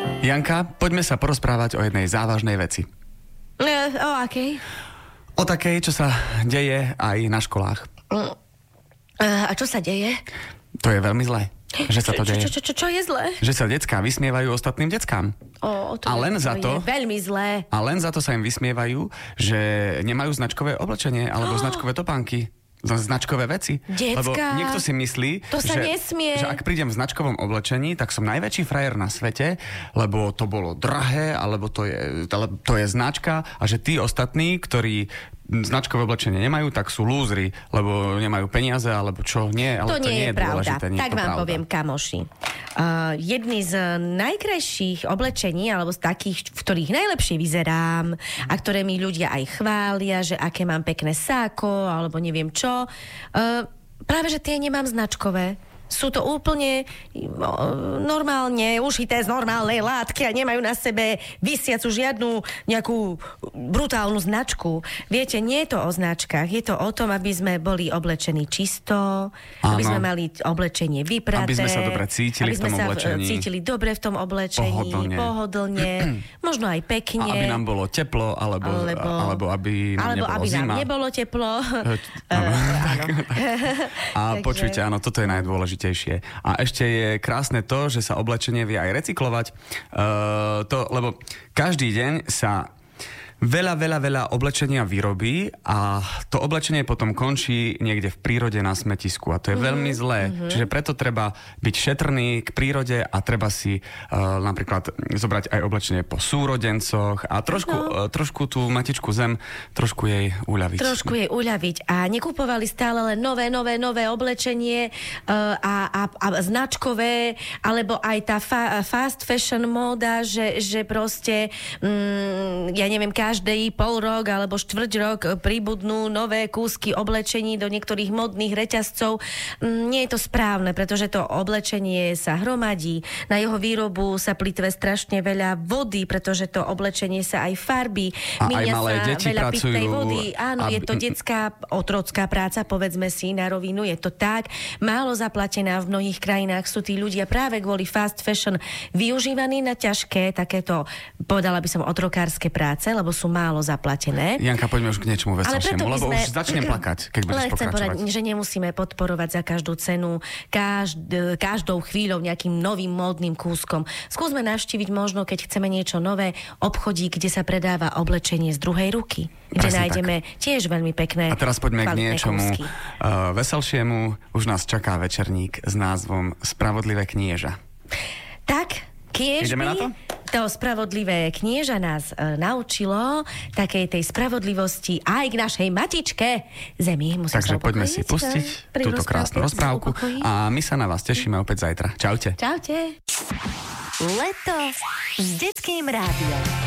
Janka, poďme sa porozprávať o jednej závažnej veci. O akej? O takej, čo sa deje aj na školách. A čo sa deje? To je veľmi zlé, že sa to deje. Čo je zlé? Že sa decká vysmievajú ostatným deckám. To je veľmi zlé. A len za to sa im vysmievajú, že nemajú značkové oblečenie alebo značkové topánky. Značkové veci. Decka, lebo niekto si myslí, to sa nesmie. Že ak prídem v značkovom oblečení, tak som najväčší frajer na svete, lebo to bolo drahé, alebo to je značka a že tí ostatní, ktorí značkové oblečenie nemajú, tak sú lúzri, lebo nemajú peniaze, alebo čo nie, ale to nie je pravda. Dôležité. Tak vám poviem, kamoši. Jedný z najkrajších oblečení, alebo z takých, v ktorých najlepšie vyzerám a ktoré mi ľudia aj chvália, že aké mám pekné sáko, alebo neviem čo. Práve, že tie nemám značkové. Sú to úplne normálne ušité z normálnej látky a nemajú na sebe visiacu žiadnu nejakú brutálnu značku. Viete, nie je to o značkách, je to o tom, aby sme boli oblečení čisto, aby sme mali oblečenie vypraté, aby sme sa dobre cítili v tom oblečení. Aby sme sa cítili dobre v tom oblečení, pohodlne, možno aj pekne. A aby nám bolo teplo, alebo aby nám nebolo zima. Nám nebolo teplo. A počujte, áno, toto je najdôležitejšie. A ešte je krásne to, že sa oblečenie vie aj recyklovať. Lebo každý deň sa veľa oblečenia vyrobí a to oblečenie potom končí niekde v prírode na smetisku a to je veľmi zlé. Čiže preto treba byť šetrný k prírode a treba si napríklad zobrať aj oblečenie po súrodencoch a trošku tú matičku zem trošku jej uľaviť. Trošku jej uľaviť a nekupovali stále len nové oblečenie a značkové, alebo aj tá fast fashion móda, že proste ja neviem, každý pol rok alebo štvrť rok pribudnú nové kúsky oblečení do niektorých modných reťazcov. Nie je to správne, pretože to oblečenie sa hromadí. Na jeho výrobu sa plitve strašne veľa vody, pretože to oblečenie sa aj farbí. Míňa sa veľa pitnej vody. Áno, je to detská otrocká práca, povedzme si na rovinu, je to tak. Málo zaplatená v mnohých krajinách sú tí ľudia práve kvôli fast fashion využívaní na ťažké takéto, povedala by som, otrokárske práce, lebo sú málo zaplatené. Janka, poďme už k niečomu veselšiemu, lebo už začnem plakať, keď budeš pokračovať. Chcem povedať, že nemusíme podporovať za každú cenu, každou chvíľou nejakým novým módnym kúskom. Skúsme navštíviť možno, keď chceme niečo nové, obchodík, kde sa predáva oblečenie z druhej ruky, kde presne nájdeme tiež veľmi pekné. A teraz poďme k niečomu veselšiemu. Už nás čaká večerník s názvom Spravodlivé knieža. Tak, ideme na to? To spravodlivé knieža nás naučilo takej tej spravodlivosti aj k našej matičke Zemi. Takže poďme si pustiť túto krásnu rozprávku a my sa na vás tešíme opäť zajtra. Čaute. Čaute. Leto s Detským rádiom.